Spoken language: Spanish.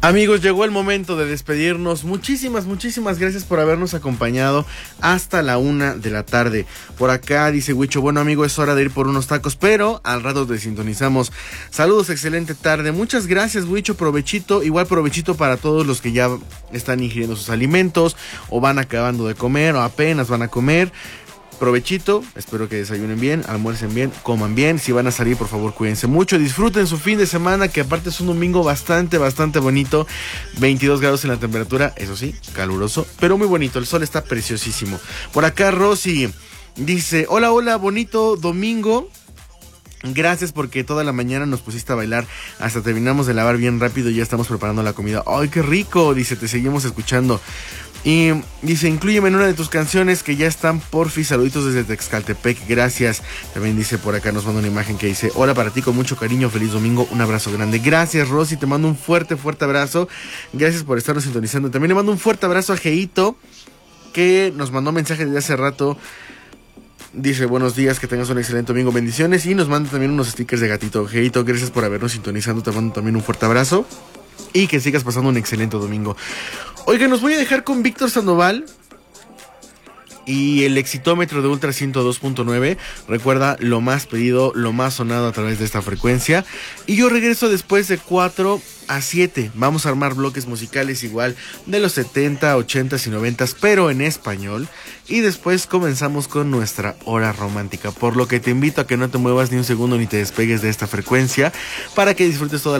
Amigos, llegó el momento de despedirnos. Muchísimas gracias por habernos acompañado hasta la 1 de la tarde. Por acá dice Huicho, bueno amigo, es hora de ir por unos tacos, pero al rato te sintonizamos. Saludos, excelente tarde. Muchas gracias, Huicho, provechito. Igual provechito para todos los que ya están ingiriendo sus alimentos, o van acabando de comer, o apenas van a comer. Provechito, espero que desayunen bien, almuercen bien, coman bien. Si van a salir, por favor, cuídense mucho. Disfruten su fin de semana, que aparte es un domingo bastante bonito. 22 grados en la temperatura, eso sí, caluroso, pero muy bonito. El sol está preciosísimo. Por acá Rosy dice, hola, bonito domingo. Gracias porque toda la mañana nos pusiste a bailar. Hasta terminamos de lavar bien rápido y ya estamos preparando la comida. ¡Ay, qué rico! Dice, te seguimos escuchando. Y dice, inclúyeme en una de tus canciones que ya están, porfis. Saluditos desde Texcaltepec, gracias. También dice por acá, nos manda una imagen que dice, hola para ti con mucho cariño, feliz domingo, un abrazo grande. Gracias, Rosy, te mando un fuerte abrazo. Gracias por estarnos sintonizando. También le mando un fuerte abrazo a Geito, que nos mandó mensaje desde hace rato. Dice, buenos días, que tengas un excelente domingo, bendiciones. Y nos manda también unos stickers de gatito. Geito, gracias por habernos sintonizado, te mando también un fuerte abrazo. Y que sigas pasando un excelente domingo. Oigan, nos voy a dejar con Víctor Sandoval y el exitómetro de Ultra 102.9. Recuerda, lo más pedido, lo más sonado a través de esta frecuencia. Y yo regreso después de 4 a 7. Vamos a armar bloques musicales igual de los 70, 80 y 90, pero en español. Y después comenzamos con nuestra hora romántica. Por lo que te invito a que no te muevas ni un segundo ni te despegues de esta frecuencia para que disfrutes toda